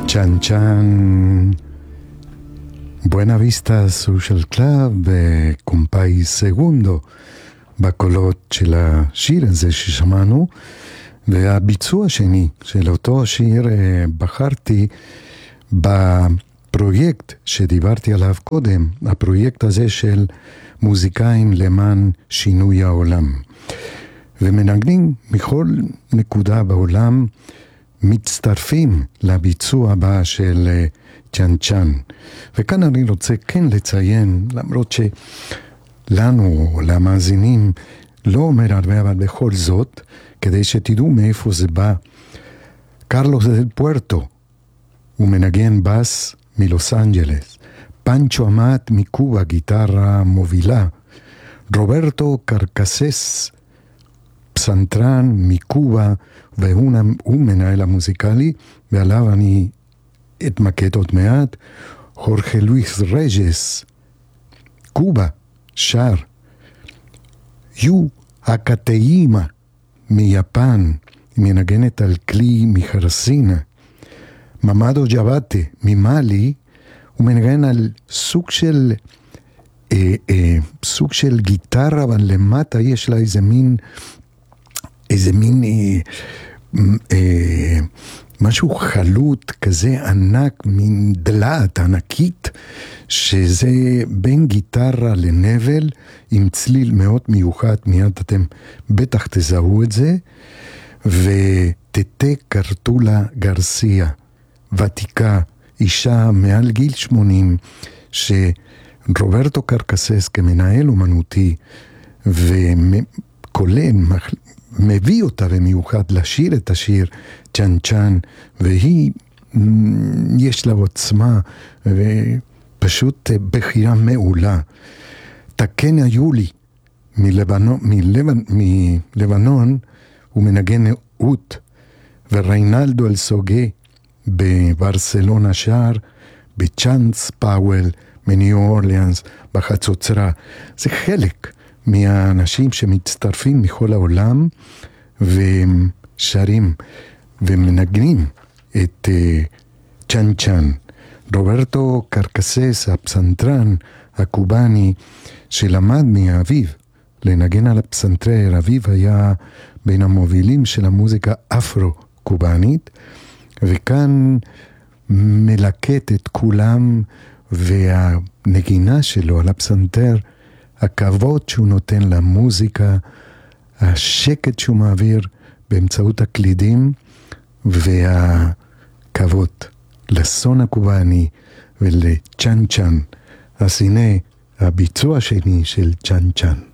Chan Chan, Buena Vista Social Club וקומפאי סגונדו בקולות של השיר הזה ששמענו. והביצוע השני של אותו השיר בחרתי בפרויקט שדיברתי עליו קודם, הפרויקט הזה של מוזיקאים למען שינוי העולם, ומנגנים מכל נקודה בעולם מצטרפים לביצוע הבא של צ'אן צ'אן. וכאן אני רוצה כן לציין, למרות שלנו, למאזינים, לא אומר הרבה, אבל בכל זאת, כדי שתדעו מאיפה זה בא, קרלוס דל פוארטו, הוא מנגן בס מלוס אנג'לס, פנצ'ו אמט מקובה, גיטרה מובילה, רוברטו קרקסס, פסנתרן מקובה, והוא מנהל המוזיקלי, ועליו אני אתמקד עוד מעט. חורכה לואיס רג'ס, קובה, שר. יו הקטאימה מיפן, מנגנת על כלי מחרסינה. ממדו ג'באטה ממאלי, הוא מנגן על סוג של גיטרה, אבל למטה יש לה איזה מין משהו חלוט כזה ענק, מין דלת ענקית, שזה בין גיטרה לנבל, עם צליל מאוד מיוחד, מיד אתם בטח תזהו את זה. וטטה קרטולה גרסיה, ותיקה, אישה מעל גיל 80, שרוברטו קרקסס כמנהל אומנותי וכולל מביא אותה במיוחד לשיר את השיר צ'אן צ'אן, והיא יש לה עוצמה ופשוט בחירה מעולה. תקנה יולי מלבנון הוא מנגן אוט, וריינלדו אל סוגה בברסלונה שר, בצ'אנס פאוול מניו אורליאנס בחצוצרה. זה חלק מהאנשים שמצטרפים מכל העולם ושרים ומנגנים את צ'אן צ'אן. רוברטו קרקסס, הפסנתרן הקובני שלמד מאביו לנגן על הפסנתר, אביו היה בין המובילים של המוזיקה אפרו-קובנית, וכאן מלקט את כולם, והנגינה שלו על הפסנתר, הכבוד שהוא נותן למוזיקה, השקט שהוא מעביר באמצעות הקלידים, והכבוד לסון הקובני ולצ'אן צ'אן. אז הנה הביצוע השני של צ'אן צ'אן.